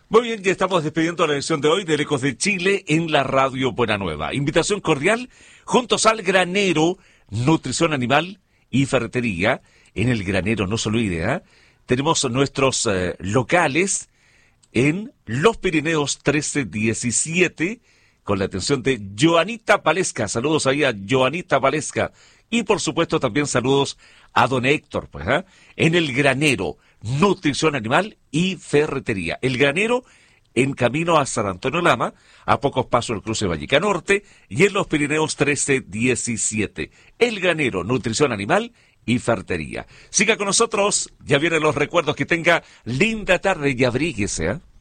Muy bien, ya estamos despidiendo la edición de hoy del Ecos de Chile en la Radio Buena Nueva. Invitación cordial, juntos al Granero, nutrición animal y ferretería. En el Granero, no se olvide, tenemos nuestros locales en Los Pirineos 1317, con la atención de Joanita Palesca. Saludos ahí a Joanita Palesca. Y por supuesto también saludos a don Héctor, en el Granero, nutrición animal y ferretería. El Granero en camino a San Antonio Lama, a pocos pasos del cruce de Valleca Norte, y en Los Pirineos 1317. El Granero, nutrición animal y ferretería. Siga con nosotros, ya vienen los recuerdos, que tenga linda tarde y abríguese,